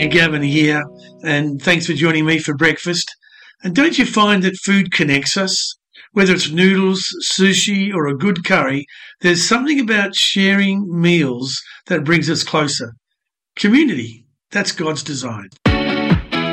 Gavin here, and thanks for joining me for breakfast. And don't you find that food connects us? Whether it's noodles, sushi, or a good curry, there's something about sharing meals that brings us closer. Community, that's God's design.